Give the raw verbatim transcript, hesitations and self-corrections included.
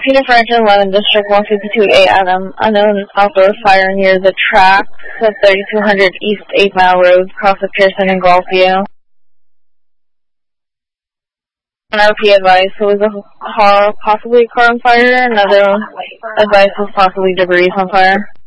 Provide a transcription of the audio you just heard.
Peter Franklin, eleven District, one fifty-two A Adam. Unknown outdoor fire near the tracks at thirty-two hundred East eight Mile Road, across of Pearson and Gulfview. An R P advice, so was a car, possibly a car on fire. Another advice was possibly debris on fire.